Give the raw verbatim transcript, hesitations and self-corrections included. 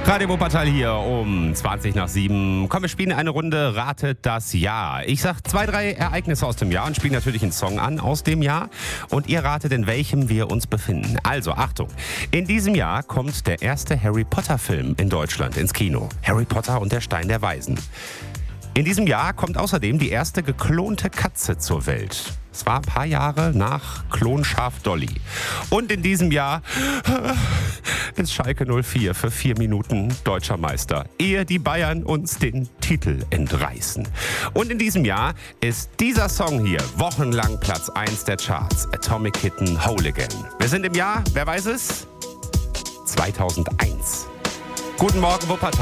Radio Wuppertal hier um zwanzig nach sieben. Komm, wir spielen eine Runde Ratet das Jahr. Ich sag zwei, drei Ereignisse aus dem Jahr und spiele natürlich einen Song an aus dem Jahr. Und ihr ratet, in welchem wir uns befinden. Also, Achtung. In diesem Jahr kommt der erste Harry Potter Film in Deutschland ins Kino. Harry Potter und der Stein der Weisen. In diesem Jahr kommt außerdem die erste geklonte Katze zur Welt. Es war ein paar Jahre nach Klonschaf Dolly. Und in diesem Jahr ist Schalke null vier für vier Minuten deutscher Meister, ehe die Bayern uns den Titel entreißen. Und in diesem Jahr ist dieser Song hier wochenlang Platz eins der Charts. Atomic Kitten, Whole Again. Wir sind im Jahr, wer weiß es? zweitausendeins. Guten Morgen, Wuppertal.